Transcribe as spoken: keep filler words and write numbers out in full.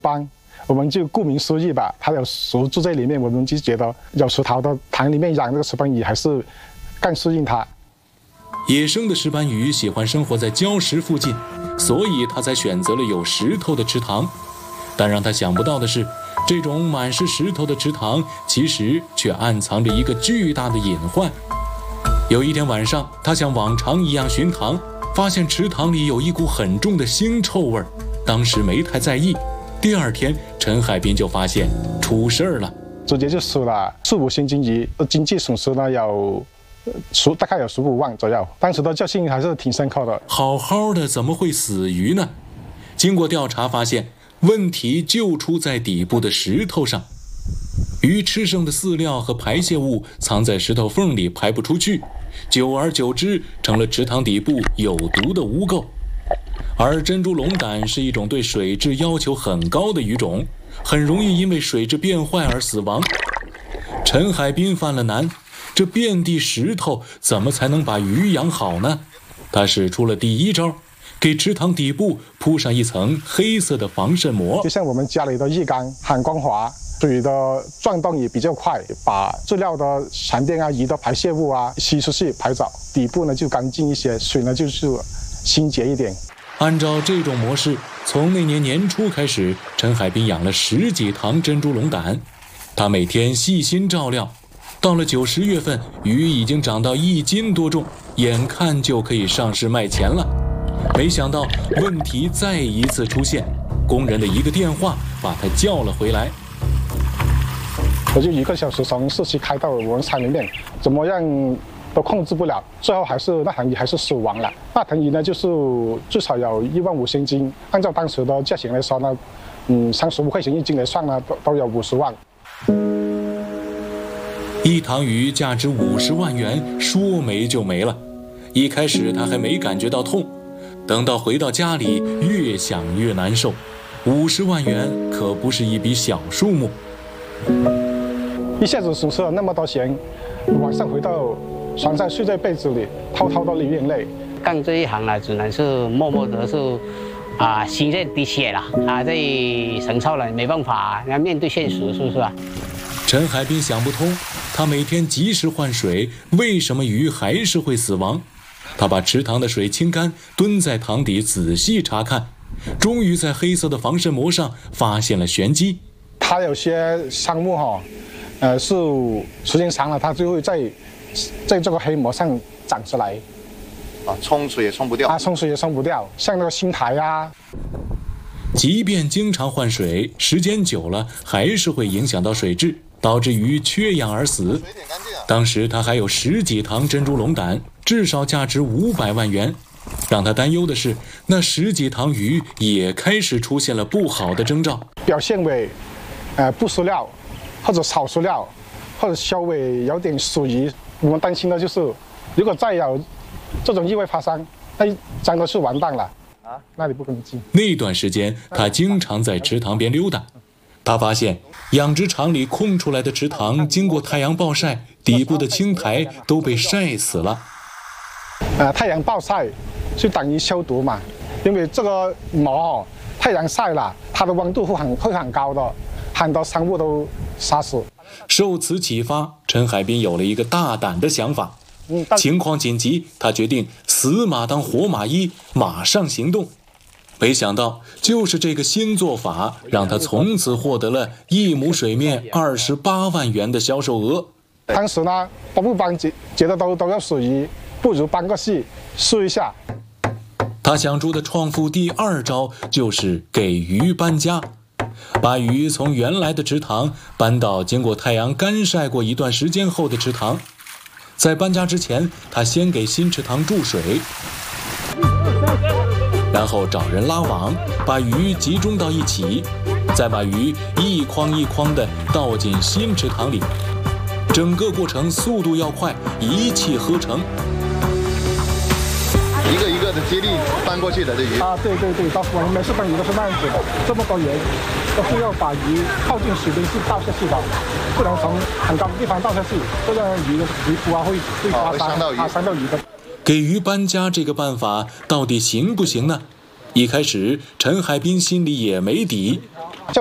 帮，我们就顾名思义吧，它有石住在里面，我们就觉得有石头的塘里面养这个石斑鱼还是更适应它。 野生的石斑鱼喜欢生活在礁石附近，所以它才选择了有石头的池塘。但让他想不到的是，这种满是石头的池塘其实却暗藏着一个巨大的隐患。有一天晚上，他像往常一样巡塘，发现池塘里有一股很重的腥臭味，当时没太在意。第二天，陈海滨就发现出事儿了， 直接就死了。四五星金鱼经济损失呢有十大概有十五万左右，当时的教训还是挺深刻的。 好好的怎么会死鱼呢？经过调查发现，问题就出在底部的石头上。鱼吃剩的饲料和排泄物藏在石头缝里排不出去，久而久之成了池塘底部有毒的污垢。而珍珠龙胆是一种对水质要求很高的鱼种，很容易因为水质变坏而死亡。陈海滨犯了难，这遍地石头怎么才能把鱼养好呢？他使出了第一招，给池塘底部铺上一层黑色的防渗膜， 就像我们家里的浴缸很光滑，水的转动也比较快，把饲料的残便啊、鱼的排泄物啊吸出去排走，底部呢就干净一些，水呢就是清洁一点。 按照这种模式，从那年年初开始，陈海滨养了十几塘珍珠龙胆。他每天细心照料，到了九十月份，鱼已经长到一斤多重，眼看就可以上市卖钱了。没想到问题再一次出现，工人的一个电话把他叫了回来。 我就一个小时从市区开到我们厂里面，怎么样都控制不了，最后还是那塘鱼还是死亡了。那塘鱼呢，就是至少有一万五千斤，按照当时的价钱来说呢，嗯，三十五块钱一斤来算呢，都都有五十万。 一塘鱼价值五十万元，说没就没了。一开始他还没感觉到痛，等到回到家里，越想越难受。五十万元可不是一笔小数目。 一下子损失了那么多钱，晚上回到床上睡在被子里，偷偷的流眼泪。 干这一行呢，只能是默默的是啊，心在滴血了啊，这神操了，没办法，要面对现实，是不是啊？ 陈海滨想不通，他每天及时换水，为什么鱼还是会死亡？他把池塘的水清干，蹲在塘底仔细查看，终于在黑色的防渗膜上发现了玄机。 它有些生物哈、哦，呃，是时间长了，它就会在在这个黑膜上长出来。 啊，冲水也冲不掉。 啊，冲水也冲不掉，像那个青苔呀。 即便经常换水，时间久了还是会影响到水质，导致鱼缺氧而死。当时他还有十几塘珍珠龙胆，至少价值五百万元。让他担忧的是，那十几塘鱼也开始出现了不好的征兆， 表现为，呃，不饲料，或者少饲料，或者稍微有点死鱼。我们担心的就是，如果再有这种意外发生，那真的是完蛋了啊！那你不跟进。 那段时间，他经常在池塘边溜达。他发现养殖场里空出来的池塘，经过太阳暴晒，底部的青苔都被晒死了。 呃，太阳暴晒就等于消毒嘛，因为这个膜哦，太阳晒了，它的温度会很会很高的，很多生物都杀死。 受此启发，陈海滨有了一个大胆的想法。情况紧急，他决定死马当活马医，马上行动。没想到，就是这个新做法，让他从此获得了一亩水面二十八万元的销售额。 当时呢，帮不帮觉觉得都都要死鱼，不如帮个戏试一下。 他想出的创富第二招就是给鱼搬家，把鱼从原来的池塘搬到经过太阳干晒过一段时间后的池塘。在搬家之前，他先给新池塘注水，然后找人拉网，把鱼集中到一起，再把鱼一筐一筐地倒进新池塘里。整个过程速度要快，一气呵成。 一个一个的接力搬过去的这鱼啊，对对对，到我们每次搬鱼都是那样子的，这么多人都是要把鱼靠近水边去倒下去的，不能从很高的地方倒下去，这样鱼鱼腹啊会会刮伤，啊伤到鱼的。 给鱼搬家这个办法到底行不行呢？ 一开始，陈海滨心里也没底。